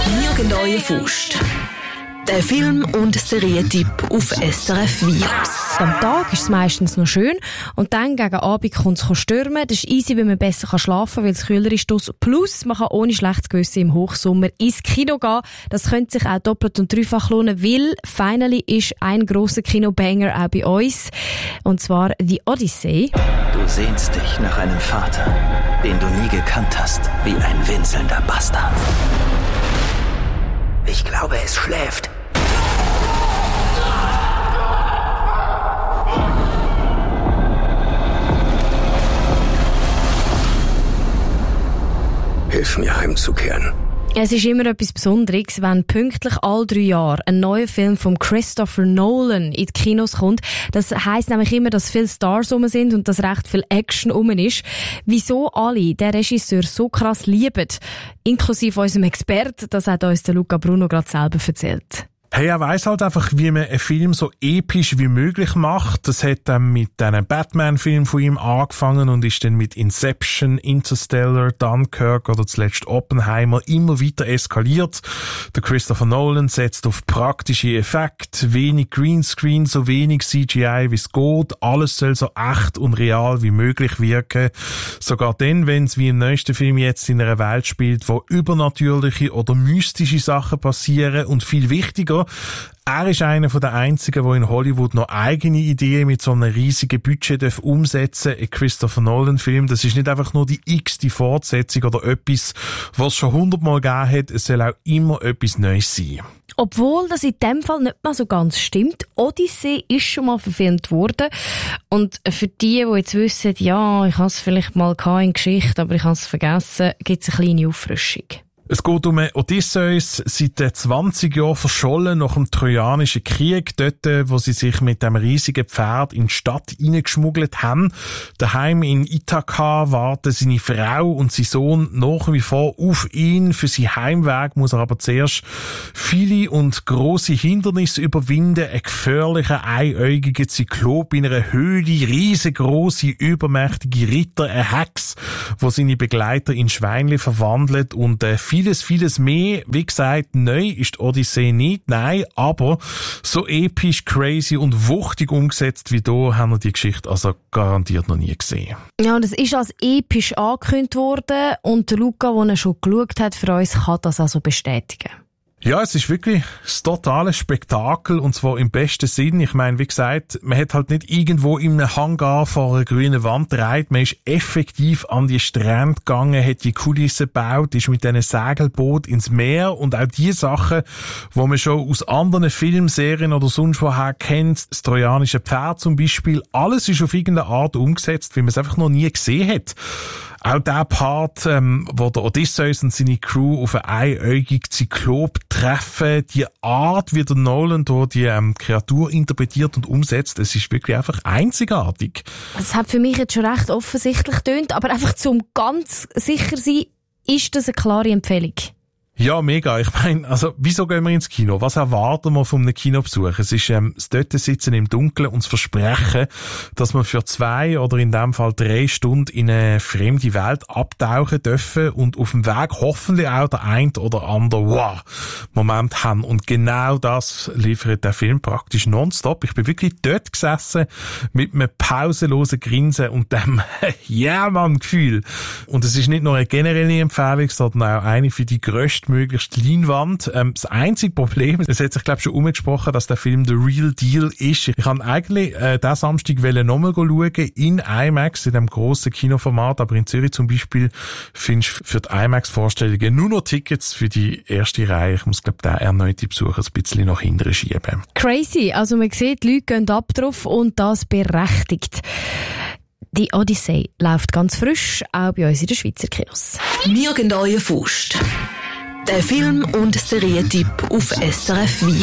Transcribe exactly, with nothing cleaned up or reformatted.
Neue Faust. Der Film- und Serientipp auf S R F Virus. Am Tag ist es meistens noch schön und dann gegen Abend kommt es stürmen. Das ist easy, wenn man besser schlafen kann, weil es kühler ist. Plus, man kann ohne schlechtes Gewissen im Hochsommer ins Kino gehen. Das könnte sich auch doppelt und dreifach lohnen, weil finally ist ein grosser Kinobanger auch bei uns. Und zwar The Odyssey. Du sehnst dich nach einem Vater, den du nie gekannt hast, wie ein winselnder Bastard. Ich glaube, es schläft. Hilf mir heimzukehren. Es ist immer etwas Besonderes, wenn pünktlich alle drei Jahre ein neuer Film von Christopher Nolan in die Kinos kommt. Das heisst nämlich immer, dass viele Stars rum sind und dass recht viel Action rum ist. Wieso alle den Regisseur so krass lieben, inklusive unserem Experten, das hat uns der Luca Bruno gerade selber erzählt. Hey, er weiss halt einfach, wie man einen Film so episch wie möglich macht. Das hat dann mit einem Batman-Film von ihm angefangen und ist dann mit Inception, Interstellar, Dunkirk oder zuletzt Oppenheimer immer weiter eskaliert. Der Christopher Nolan setzt auf praktische Effekte, wenig Greenscreen, so wenig C G I wie es geht. Alles soll so echt und real wie möglich wirken. Sogar dann, wenn es wie im neuesten Film jetzt in einer Welt spielt, wo übernatürliche oder mystische Sachen passieren und viel wichtiger, er ist einer der einzigen, der in Hollywood noch eigene Ideen mit so einem riesigen Budget umsetzen darf. Ein Christopher Nolan-Film, das ist nicht einfach nur die x-te Fortsetzung oder etwas, was es schon hundertmal gegeben hat. Es soll auch immer etwas Neues sein. Obwohl das in dem Fall nicht mal so ganz stimmt. Odyssey ist schon mal verfilmt worden. Und für die, die jetzt wissen, ja, ich habe es vielleicht mal in Geschichte, aber ich habe es vergessen, gibt es eine kleine Auffrischung. Es geht um Odysseus, seit zwanzig Jahren verschollen nach dem Trojanischen Krieg, dort, wo sie sich mit dem riesigen Pferd in die Stadt reingeschmuggelt haben. Daheim in Ithaka warten seine Frau und sein Sohn nach wie vor auf ihn. Für sein Heimweg muss er aber zuerst viele und grosse Hindernisse überwinden. Ein gefährlicher, einäugiger Zyklop in einer Höhle, riesengroße, übermächtige Ritter, eine Hex, wo seine Begleiter in Schweinli verwandelt und äh, Vieles, vieles mehr. Wie gesagt, neu ist die Odyssee nicht, nein, aber so episch, crazy und wuchtig umgesetzt wie hier haben wir die Geschichte also garantiert noch nie gesehen. Ja, und es ist als episch angekündigt worden und der Luca, der schon geschaut hat für uns, kann das also bestätigen. Ja, es ist wirklich das totale Spektakel und zwar im besten Sinn. Ich meine, wie gesagt, man hat halt nicht irgendwo in einem Hangar vor einer grünen Wand gedreht. Man ist effektiv an die Strände gegangen, hat die Kulissen gebaut, ist mit diesen Segelboot ins Meer und auch die Sachen, wo man schon aus anderen Filmserien oder sonst woher kennt, das trojanische Pferd zum Beispiel, alles ist auf irgendeine Art umgesetzt, wie man es einfach noch nie gesehen hat. Auch der Part, ähm, wo der Odysseus und seine Crew auf einen einäugigen Zyklop treffen, die Art, wie der Nolan hier die ähm, Kreatur interpretiert und umsetzt, es ist wirklich einfach einzigartig. Es hat für mich jetzt schon recht offensichtlich getönt, aber einfach zum ganz sicher sein, ist das eine klare Empfehlung. Ja, mega. Ich meine, also, wieso gehen wir ins Kino? Was erwarten wir von einem Kinobesuch? Es ist, ähm, das dort sitzen im Dunkeln und das Versprechen, dass wir für zwei oder in dem Fall drei Stunden in eine fremde Welt abtauchen dürfen und auf dem Weg hoffentlich auch der ein oder andere Wow-Moment haben. Und genau das liefert der Film praktisch nonstop. Ich bin wirklich dort gesessen mit einem pausenlosen Grinsen und dem Ja-Mann-Gefühl. Und es ist nicht nur eine generelle Empfehlung, sondern auch eine für die grösste möglichst Leinwand. Ähm, das einzige Problem, es hat sich, glaube ich, schon umgesprochen, dass der Film The Real Deal ist. Ich kann eigentlich äh, diesen Samstag nochmal schauen, in IMAX, in dem grossen Kinoformat, aber in Zürich zum Beispiel findest du für die IMAX-Vorstellungen nur noch Tickets für die erste Reihe. Ich muss, glaube ich, den erneuten Besuch ein bisschen nach hinten schieben. Crazy. Also man sieht, die Leute gehen ab drauf und das berechtigt. Die Odyssey läuft ganz frisch, auch bei uns in den Schweizer Kinos. Neue Faust. Der Film- und Serientipp auf S R F Virus.